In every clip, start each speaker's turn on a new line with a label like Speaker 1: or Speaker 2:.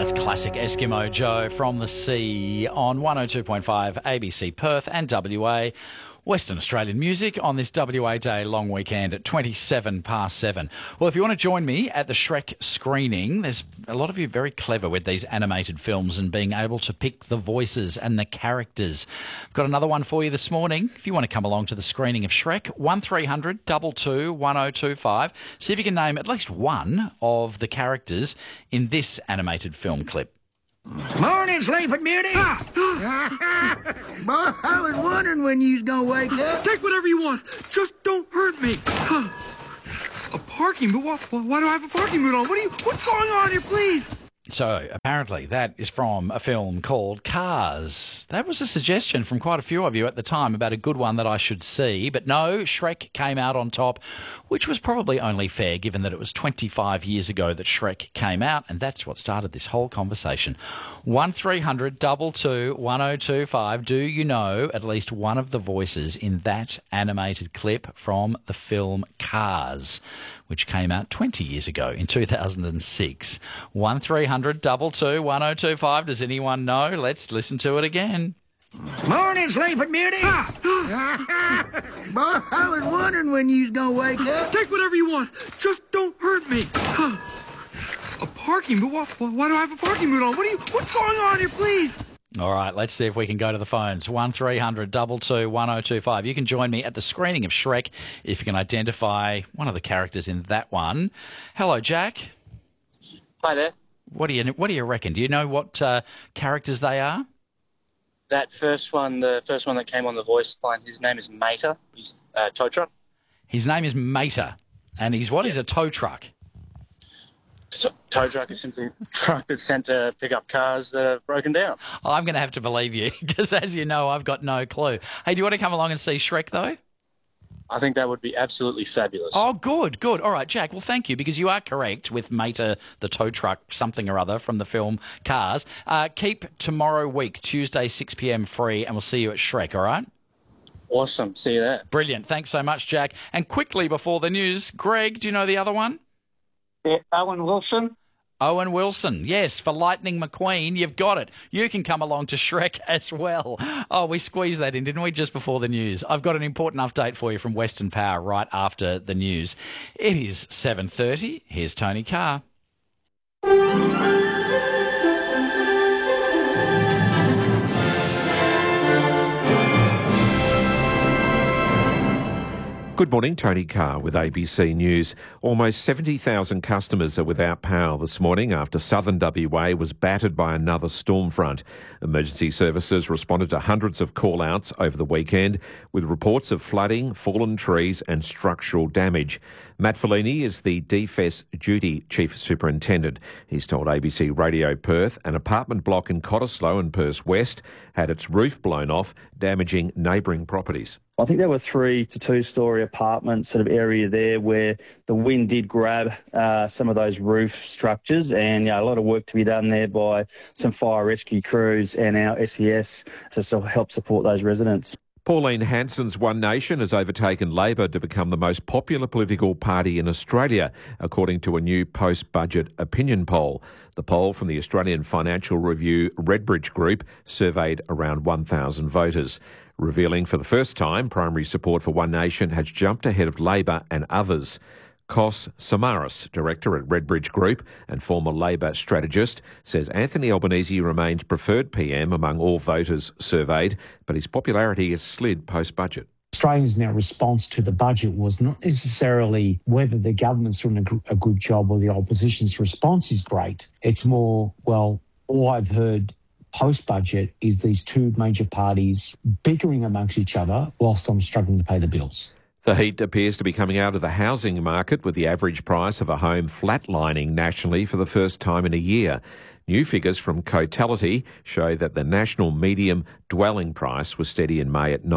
Speaker 1: That's classic Eskimo Joe from the sea on 102.5 ABC Perth and WA. Western Australian music on this WA Day long weekend at 7:27. Well, if you want to join me at the Shrek screening, there's a lot of you very clever with these animated films and being able to pick the voices and the characters. I've got another one for you this morning. If you want to come along to the screening of Shrek, 1300 222 1025. See if you can name at least one of the characters in this animated film clip.
Speaker 2: Morning, Sleeping Beauty. Boy, I was wondering when you was gonna wake up.
Speaker 3: Take whatever you want. Just don't hurt me. A parking boot? Why do I have a parking boot on? What's going on here, please?
Speaker 1: So, apparently, that is from a film called Cars. That was a suggestion from quite a few of you at the time about a good one that I should see. But no, Shrek came out on top, which was probably only fair given that it was 25 years ago that Shrek came out, and that's what started this whole conversation. 1300 222 1025. Do you know at least one of the voices in that animated clip from the film Cars, which came out 20 years ago in 2006? 1300 222 1025. Does anyone know? Let's listen to it again.
Speaker 2: Morning, Sleeping Beauty. Boy, I was wondering when you was gonna wake up.
Speaker 3: Take whatever you want. Just don't hurt me. A parking boot? Why do I have a parking boot on? What's going on here, please?
Speaker 1: All right, let's see if we can go to the phones. 1300 222 1025. You can join me at the screening of Shrek if you can identify one of the characters in that one. Hello, Jack.
Speaker 4: Hi there.
Speaker 1: What do you reckon? Do you know what characters they are?
Speaker 4: That first one, the first one that came on the voice line, his name is Mater. He's a tow truck.
Speaker 1: His name is Mater, and he's what? He's a tow truck.
Speaker 4: So, tow truck is simply a truck that's sent to pick up cars that are broken down.
Speaker 1: I'm going to have to believe you because, as you know, I've got no clue. Hey, do you want to come along and see Shrek, though?
Speaker 4: I think that would be absolutely fabulous.
Speaker 1: Oh, good. All right, Jack. Well, thank you, because you are correct with Mater, the tow truck, something or other from the film Cars. Keep tomorrow week, Tuesday, 6 p.m. free, and we'll see you at Shrek, all right?
Speaker 4: Awesome. See you there.
Speaker 1: Brilliant. Thanks so much, Jack. And quickly before the news, Greg, do you know the other one?
Speaker 5: Yeah, Owen Wilson.
Speaker 1: Owen Wilson, yes, for Lightning McQueen, you've got it. You can come along to Shrek as well. Oh, we squeezed that in, didn't we, just before the news? I've got an important update for you from Western Power right after the news. It is 7:30. Here's Tony Carr.
Speaker 6: Good morning, Tony Carr with ABC News. Almost 70,000 customers are without power this morning after southern WA was battered by another storm front. Emergency services responded to hundreds of call-outs over the weekend with reports of flooding, fallen trees and structural damage. Matt Fellini is the DFES Duty Chief Superintendent. He's told ABC Radio Perth an apartment block in Cottesloe in Perth West had its roof blown off, damaging neighbouring properties.
Speaker 7: I think there were 3 to 2-storey apartment sort of area there where the wind did grab some of those roof structures, and a lot of work to be done there by some fire rescue crews and our SES to sort of help support those residents.
Speaker 6: Pauline Hanson's One Nation has overtaken Labor to become the most popular political party in Australia, according to a new post-budget opinion poll. The poll from the Australian Financial Review Redbridge Group surveyed around 1,000 voters, revealing for the first time primary support for One Nation has jumped ahead of Labor and others. Kos Samaras, director at Redbridge Group and former Labor strategist, says Anthony Albanese remains preferred PM among all voters surveyed, but his popularity has slid post-budget.
Speaker 8: Australians' now response to the budget was not necessarily whether the government's doing a good job or the opposition's response is great. It's more, well, all I've heard post-budget is these 2 major parties bickering amongst each other whilst I'm struggling to pay the bills.
Speaker 6: The heat appears to be coming out of the housing market, with the average price of a home flatlining nationally for the first time in a year. New figures from Cotality show that the national medium dwelling price was steady in May at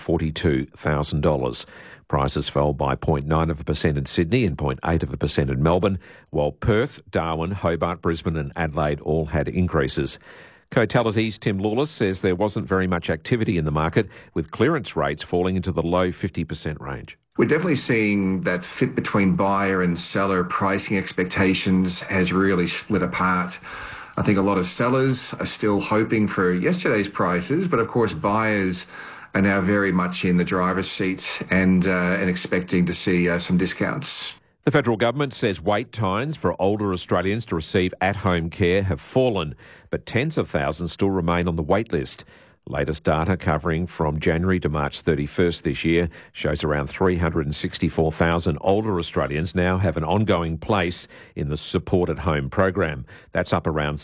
Speaker 6: $942,000. Prices fell by 0.9% in Sydney and 0.8% in Melbourne, while Perth, Darwin, Hobart, Brisbane and Adelaide all had increases. Cotality's Tim Lawless says there wasn't very much activity in the market, with clearance rates falling into the low 50% range.
Speaker 9: We're definitely seeing that fit between buyer and seller pricing expectations has really split apart. I think a lot of sellers are still hoping for yesterday's prices, but of course buyers are now very much in the driver's seat and expecting to see some discounts.
Speaker 6: The federal government says wait times for older Australians to receive at-home care have fallen, but tens of thousands still remain on the wait list. Latest data covering from January to March 31st this year shows around 364,000 older Australians now have an ongoing place in the supported home program. That's up around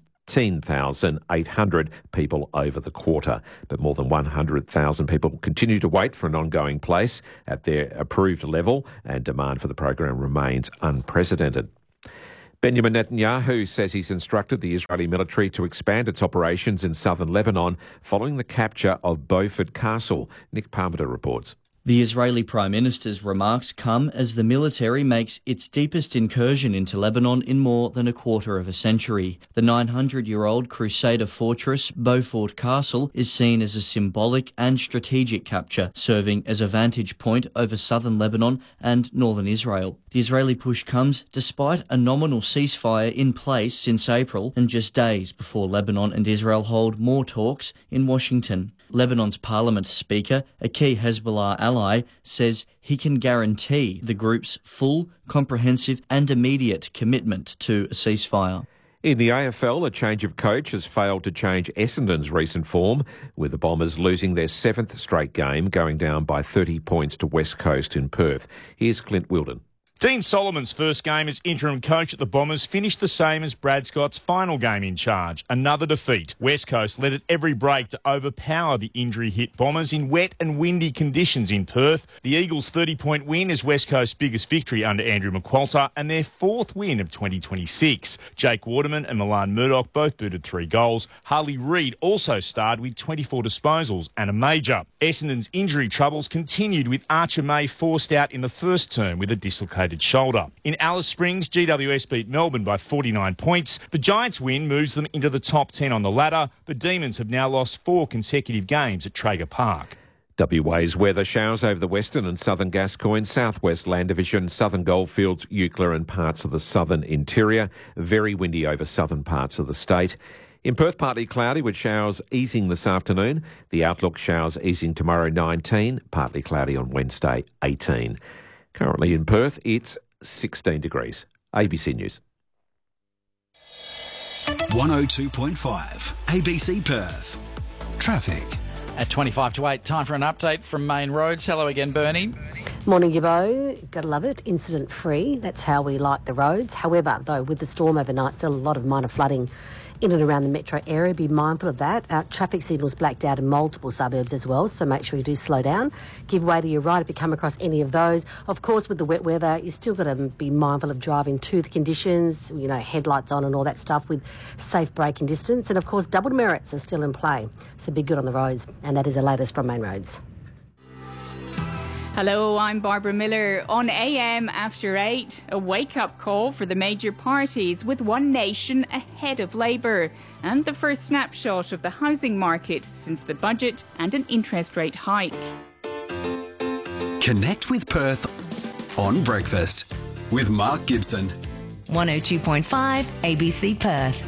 Speaker 6: 17,800 people over the quarter. But more than 100,000 people continue to wait for an ongoing place at their approved level, and demand for the program remains unprecedented. Benjamin Netanyahu says he's instructed the Israeli military to expand its operations in southern Lebanon following the capture of Beaufort Castle. Nick Parmenter reports.
Speaker 10: The Israeli Prime Minister's remarks come as the military makes its deepest incursion into Lebanon in more than a quarter of a century. The 900-year-old Crusader fortress, Beaufort Castle, is seen as a symbolic and strategic capture, serving as a vantage point over southern Lebanon and northern Israel. The Israeli push comes despite a nominal ceasefire in place since April and just days before Lebanon and Israel hold more talks in Washington. Lebanon's parliament speaker, a key Hezbollah ally, says he can guarantee the group's full, comprehensive and immediate commitment to a ceasefire.
Speaker 6: In the AFL, a change of coach has failed to change Essendon's recent form, with the Bombers losing their 7th straight game, going down by 30 points to West Coast in Perth. Here's Clint Wilden.
Speaker 11: Dean Solomon's first game as interim coach at the Bombers finished the same as Brad Scott's final game in charge. Another defeat. West Coast led at every break to overpower the injury-hit Bombers in wet and windy conditions in Perth. The Eagles' 30-point win is West Coast's biggest victory under Andrew McQualter and their 4th win of 2026. Jake Waterman and Milan Murdoch both booted 3 goals. Harley Reid also starred with 24 disposals and a major. Essendon's injury troubles continued with Archer May forced out in the first term with a dislocated shoulder. In Alice Springs, GWS beat Melbourne by 49 points. The Giants' win moves them into the top 10 on the ladder. The Demons have now lost 4 consecutive games at Traeger Park.
Speaker 6: WA's weather: showers over the western and southern Gascoyne, southwest Land Division, southern Goldfields, Eucla and parts of the southern interior. Very windy over southern parts of the state. In Perth, partly cloudy with showers easing this afternoon. The outlook: showers easing tomorrow 19, partly cloudy on Wednesday 18. Currently in Perth, it's 16 degrees. ABC News.
Speaker 12: 102.5 ABC Perth. Traffic.
Speaker 1: At 25 to 8, time for an update from Main Roads. Hello again, Bernie.
Speaker 13: Morning, Gibbo. Gotta love it. Incident free. That's how we like the roads. However, though, with the storm overnight, still a lot of minor flooding in and around the metro area. Be mindful of that. Traffic signals blacked out in multiple suburbs as well, so make sure you do slow down. Give way to your right if you come across any of those. Of course, with the wet weather, you still got to be mindful of driving to the conditions, headlights on and all that stuff with safe braking distance. And of course, double demerits are still in play, so be good on the roads. And that is the latest from Main Roads.
Speaker 14: Hello, I'm Barbara Miller. On AM After 8, a wake-up call for the major parties with One Nation ahead of Labour, and the first snapshot of the housing market since the budget and an interest rate hike.
Speaker 12: Connect with Perth on Breakfast with Mark Gibson.
Speaker 15: 102.5 ABC Perth.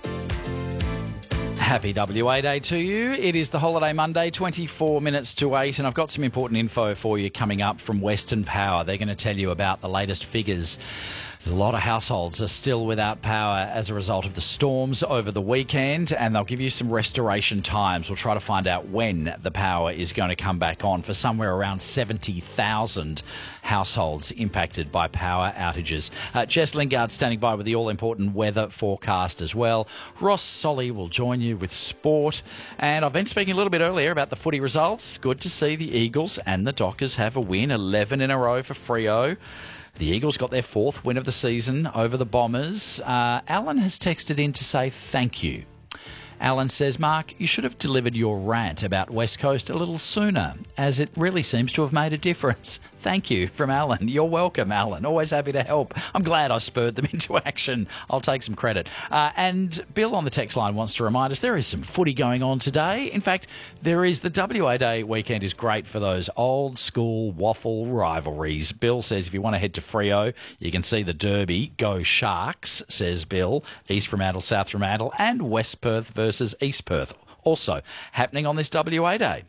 Speaker 1: Happy WA Day to you. It is the holiday Monday, 24 minutes to 8, and I've got some important info for you coming up from Western Power. They're going to tell you about the latest figures. A lot of households are still without power as a result of the storms over the weekend, and they'll give you some restoration times. We'll try to find out when the power is going to come back on for somewhere around 70,000 households impacted by power outages. Jess Lingard standing by with the all-important weather forecast as well. Ross Solly will join you with sport, and I've been speaking a little bit earlier about the footy results. Good to see the Eagles and the Dockers have a win, 11 in a row for Freo. The Eagles got their 4th win of the season over the Bombers. Alan has texted in to say thank you. Alan says, Mark, you should have delivered your rant about West Coast a little sooner, as it really seems to have made a difference. Thank you, from Alan. You're welcome, Alan. Always happy to help. I'm glad I spurred them into action. I'll take some credit. And Bill on the text line wants to remind us there is some footy going on today. In fact, there is the WA Day weekend is great for those old school waffle rivalries. Bill says if you want to head to Freo, you can see the Derby. Go Sharks, says Bill. East Fremantle, South Fremantle, and West Perth versus East Perth. Also happening on this WA Day.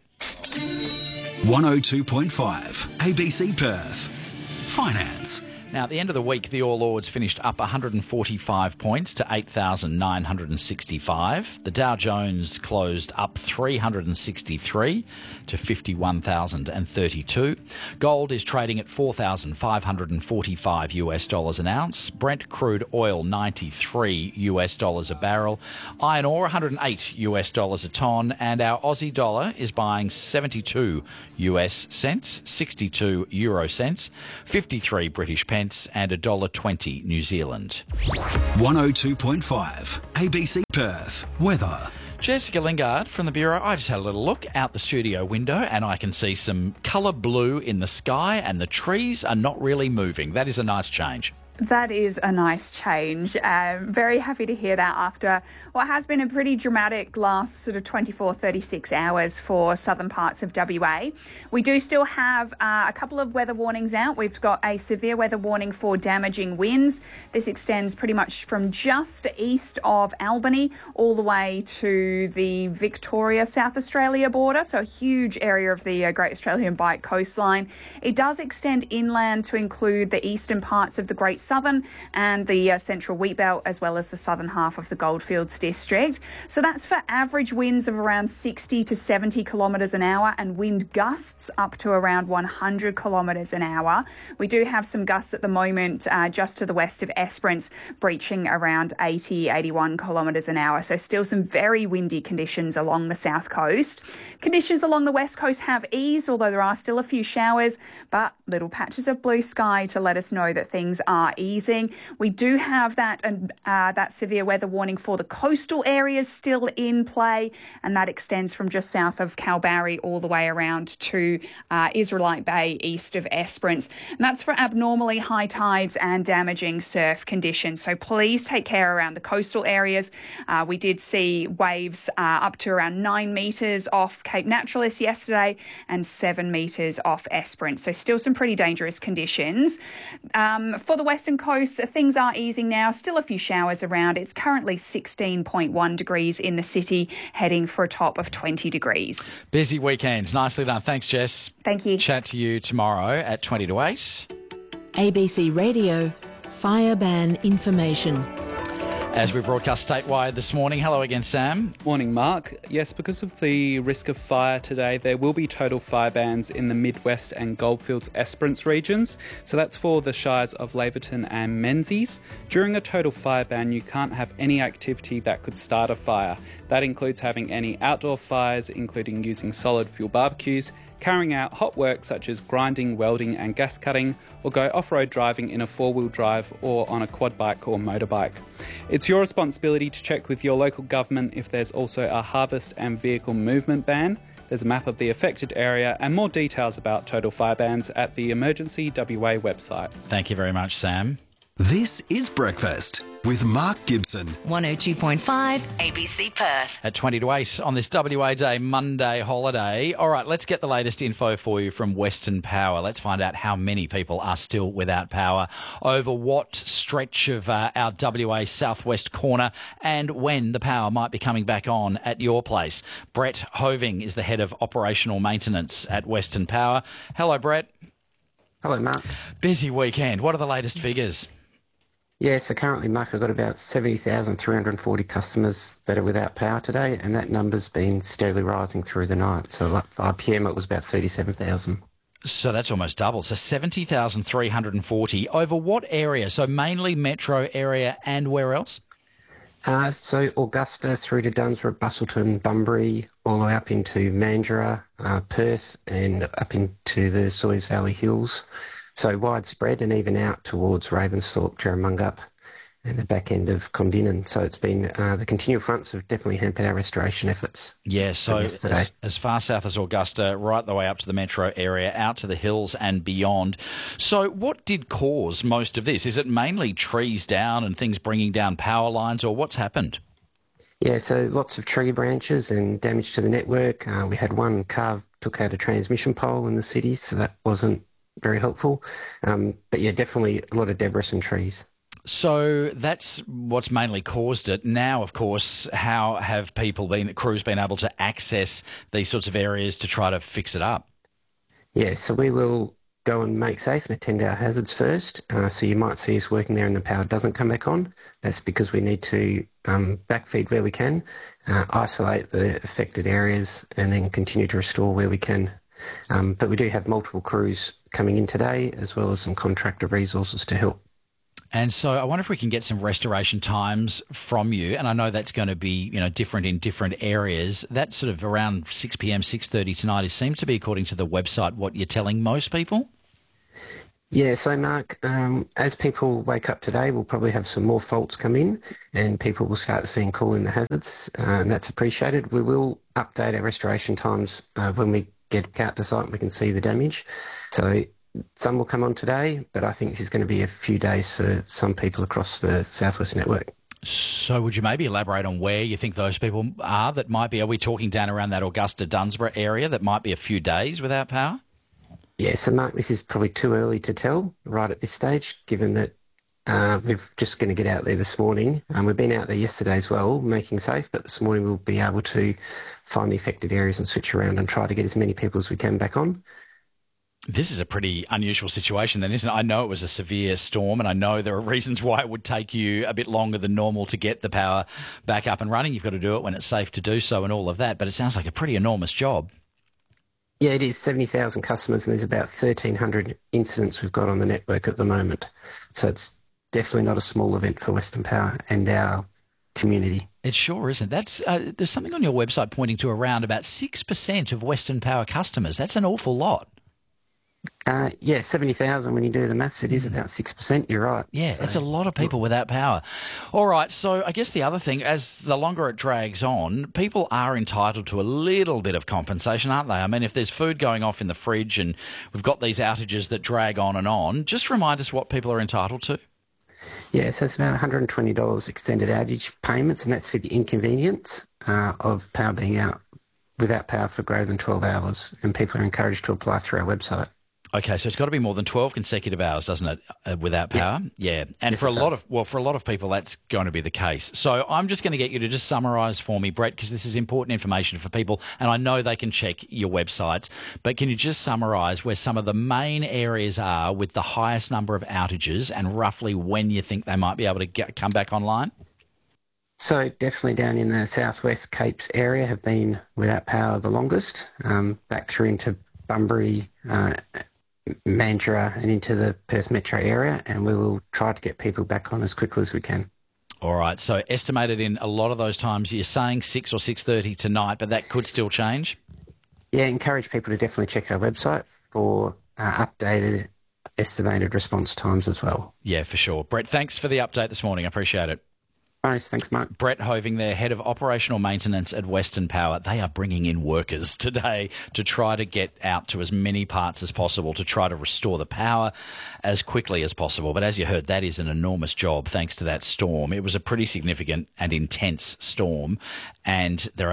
Speaker 12: 102.5 ABC Perth. Finance.
Speaker 1: Now, at the end of the week, the All Ords finished up 145 points to 8,965. The Dow Jones closed up 363 to 51,032. Gold is trading at $4,545 an ounce. Brent crude oil $93 a barrel. Iron ore $108 a tonne, and our Aussie dollar is buying 72 US cents, 62 euro cents, 53 British pence, and $1.20 New Zealand.
Speaker 12: 102.5 ABC Perth. Weather.
Speaker 1: Jessica Lingard from the Bureau. I just had a little look out the studio window and I can see some colour blue in the sky and the trees are not really moving. That is a nice change.
Speaker 16: That is a nice change. Very happy to hear that after what has been a pretty dramatic last sort of 24, 36 hours for southern parts of WA. We do still have a couple of weather warnings out. We've got a severe weather warning for damaging winds. This extends pretty much from just east of Albany all the way to the Victoria, South Australia border, so a huge area of the Great Australian Bight coastline. It does extend inland to include the eastern parts of the Great Southern and the central wheat belt, as well as the southern half of the Goldfields district. So that's for average winds of around 60 to 70 kilometres an hour and wind gusts up to around 100 kilometres an hour. We do have some gusts at the moment just to the west of Esperance, breaching around 80, 81 kilometres an hour. So still some very windy conditions along the south coast. Conditions along the west coast have eased, although there are still a few showers, but little patches of blue sky to let us know that things are easing. We do have that severe weather warning for the coastal areas still in play, and that extends from just south of Kalbarri all the way around to Israelite Bay east of Esperance. And that's for abnormally high tides and damaging surf conditions. So please take care around the coastal areas. We did see waves up to around 9 metres off Cape Naturalist yesterday and 7 metres off Esperance. So still some pretty dangerous conditions. For the western coast, things are easing now. Still a few showers around. It's currently 16.1 degrees in the city, heading for a top of 20 degrees.
Speaker 1: Busy weekend. Nicely done. Thanks, Jess.
Speaker 16: Thank you.
Speaker 1: Chat to you tomorrow at 20 to 8.
Speaker 17: ABC Radio, fire ban information.
Speaker 1: As we broadcast statewide this morning. Hello again, Sam.
Speaker 18: Morning, Mark. Yes, because of the risk of fire today, there will be total fire bans in the Midwest and Goldfields Esperance regions. So that's for the shires of Laverton and Menzies. During a total fire ban, you can't have any activity that could start a fire. That includes having any outdoor fires, including using solid fuel barbecues, carrying out hot work such as grinding, welding and gas cutting, or go off-road driving in a four-wheel drive or on a quad bike or motorbike. It's your responsibility to check with your local government if there's also a harvest and vehicle movement ban. There's a map of the affected area and more details about total fire bans at the Emergency WA website.
Speaker 1: Thank you very much, Sam.
Speaker 12: This is Breakfast with Mark Gibson.
Speaker 15: 102.5 ABC Perth.
Speaker 1: At 20 to 8 on this WA Day Monday holiday. All right, let's get the latest info for you from Western Power. Let's find out how many people are still without power, over what stretch of our WA southwest corner, and when the power might be coming back on at your place. Brett Hoving is the head of operational maintenance at Western Power. Hello, Brett.
Speaker 19: Hello, Mark.
Speaker 1: Busy weekend. What are the latest figures?
Speaker 19: Yeah, so currently, Mark, I've got about 70,340 customers that are without power today, and that number's been steadily rising through the night. So like 5 p.m, it was about 37,000.
Speaker 1: So that's almost double. So 70,340. Over what area? So mainly metro area and where else?
Speaker 19: So Augusta through to Dunsborough, Busselton, Bunbury, all the way up into Mandurah, Perth, and up into the Sawyers Valley Hills. So widespread and even out towards Ravensthorpe, Jerramungup, and the back end of Condinan. So it's been the continual fronts have definitely hampered our restoration efforts.
Speaker 1: Yeah, so as far south as Augusta, right the way up to the metro area, out to the hills and beyond. So what did cause most of this? Is it mainly trees down and things bringing down power lines, or what's happened?
Speaker 19: Yeah, so lots of tree branches and damage to the network. We had one car took out a transmission pole in the city, so that wasn't very helpful. But yeah, definitely a lot of debris and trees.
Speaker 1: So that's what's mainly caused it. Now, of course, how have crews been able to access these sorts of areas to try to fix it up?
Speaker 19: Yeah, so we will go and make safe and attend our hazards first. So you might see us working there and the power doesn't come back on. That's because we need to backfeed where we can, isolate the affected areas and then continue to restore where we can. But we do have multiple crews coming in today, as well as some contractor resources to help.
Speaker 1: And so I wonder if we can get some restoration times from you. And I know that's going to be, different in different areas. That's sort of around 6 p.m, 6:30 tonight. It seems to be, according to the website, what you're telling most people.
Speaker 19: Yeah, so Mark, as people wake up today, we'll probably have some more faults come in and people will start seeing call in the hazards, and that's appreciated. We will update our restoration times when we get out to site and we can see the damage. So some will come on today, but I think this is going to be a few days for some people across the Southwest network.
Speaker 1: So would you maybe elaborate on where you think those people are that might be, are we talking down around that Augusta-Dunsborough area that might be a few days without power?
Speaker 19: Yeah, so Mark, this is probably too early to tell right at this stage, given that we're just going to get out there this morning. We've been out there yesterday as well, making safe, but this morning we'll be able to find the affected areas and switch around and try to get as many people as we can back on.
Speaker 1: This is a pretty unusual situation then, isn't it? I know it was a severe storm and I know there are reasons why it would take you a bit longer than normal to get the power back up and running. You've got to do it when it's safe to do so and all of that, but it sounds like a pretty enormous job.
Speaker 19: Yeah, it is 70,000 customers and there's about 1,300 incidents we've got on the network at the moment. So it's definitely not a small event for Western Power and our community.
Speaker 1: It sure isn't. That's there's something on your website pointing to around about 6% of Western Power customers. That's an awful lot.
Speaker 19: Yeah, 70,000 when you do the maths, it is about 6%, you're right.
Speaker 1: Yeah, it's a lot of people without power. All right, so I guess the other thing, as the longer it drags on, people are entitled to a little bit of compensation, aren't they? I mean, if there's food going off in the fridge and we've got these outages that drag on, just remind us what people are entitled to.
Speaker 19: Yeah, so it's about $120 extended outage payments, and that's for the inconvenience of power being out without power for greater than 12 hours, and people are encouraged to apply through our website.
Speaker 1: Okay, so it's got to be more than 12 consecutive hours, doesn't it, without power? Yeah. And yes, for a lot of people, that's going to be the case. So I'm just going to get you to just summarise for me, Brett, because this is important information for people, and I know they can check your websites, but can you just summarise where some of the main areas are with the highest number of outages and roughly when you think they might be able to come back online?
Speaker 19: So definitely down in the Southwest Capes area have been without power the longest, back through into Bunbury, Mandurah and into the Perth metro area, and we will try to get people back on as quickly as we can.
Speaker 1: All right, so estimated in a lot of those times, you're saying 6 or 6:30 tonight, but that could still change?
Speaker 19: Yeah, encourage people to definitely check our website for updated estimated response times as well.
Speaker 1: Yeah, for sure. Brett, thanks for the update this morning. I appreciate it.
Speaker 19: Nice, thanks, Mark.
Speaker 1: Brett Hoving there, Head of Operational Maintenance at Western Power. They are bringing in workers today to try to get out to as many parts as possible to try to restore the power as quickly as possible. But as you heard, that is an enormous job thanks to that storm. It was a pretty significant and intense storm, and there are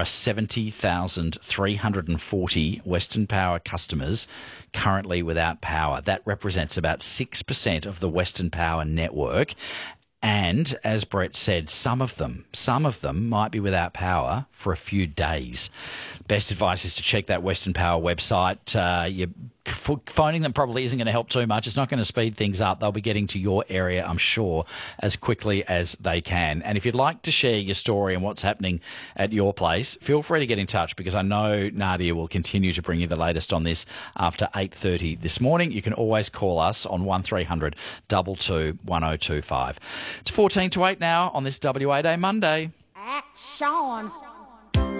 Speaker 1: 70,340 Western Power customers currently without power. That represents about 6% of the Western Power network. And as Brett said, some of them might be without power for a few days. Best advice is to check that Western Power website. Phoning them probably isn't going to help too much. It's not going to speed things up. They'll be getting to your area, I'm sure, as quickly as they can. And if you'd like to share your story and what's happening at your place, feel free to get in touch, because I know Nadia will continue to bring you the latest on this after 8:30 this morning. You can always call us on 1300 22 1025. It's 14 to 8 now on this WA Day Monday.
Speaker 15: Action.